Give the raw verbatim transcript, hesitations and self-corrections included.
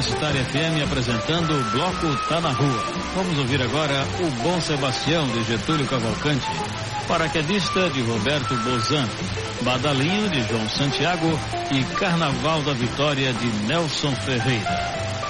Universitária F M apresentando o Bloco Tá na Rua. Vamos ouvir agora o Bom Sebastião de Getúlio Cavalcante, Paraquedista de Roberto Bozan, Badalinho de João Santiago e Carnaval da Vitória de Nelson Ferreira.